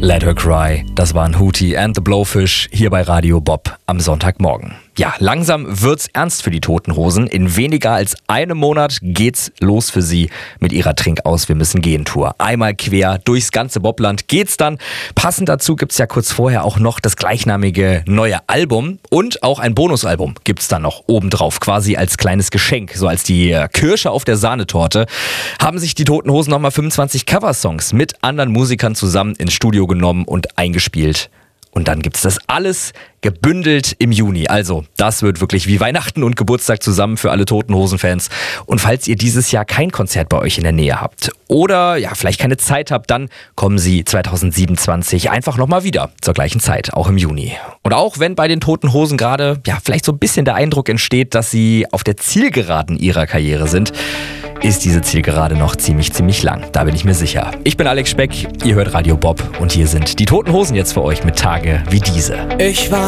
Let Her Cry, das waren Hootie and the Blowfish hier bei Radio Bob am Sonntagmorgen. Ja, langsam wird's ernst für die Toten Hosen. In weniger als einem Monat geht's los für sie mit ihrer Trinkaus Wir müssen gehen Tour. Einmal quer durchs ganze Bobland geht's dann. Passend dazu gibt's ja kurz vorher auch noch das gleichnamige neue Album und auch ein Bonusalbum gibt's dann noch obendrauf, quasi als kleines Geschenk, so als die Kirsche auf der Sahnetorte. Haben sich die Toten Hosen nochmal 25 Coversongs mit anderen Musikern zusammen ins Studio genommen und eingespielt. Und dann gibt's das alles gebündelt im Juni. Also, das wird wirklich wie Weihnachten und Geburtstag zusammen für alle Toten Hosen-Fans. Und falls ihr dieses Jahr kein Konzert bei euch in der Nähe habt oder ja, vielleicht keine Zeit habt, dann kommen sie 2027 einfach nochmal wieder zur gleichen Zeit, auch im Juni. Und auch wenn bei den Toten Hosen gerade ja vielleicht so ein bisschen der Eindruck entsteht, dass sie auf der Zielgeraden ihrer Karriere sind, ist diese Zielgerade noch ziemlich lang. Da bin ich mir sicher. Ich bin Alex Speck, ihr hört Radio Bob und hier sind die Toten Hosen jetzt für euch mit Tage wie diese. Ich war